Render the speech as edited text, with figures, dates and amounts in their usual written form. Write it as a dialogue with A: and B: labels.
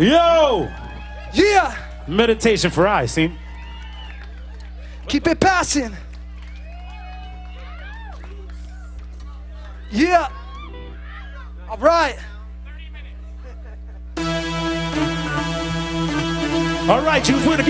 A: Yo!
B: Yeah!
A: Meditation for eyes, see?
B: Keep it passing. Yeah. All right.
A: All right, Jews, we're the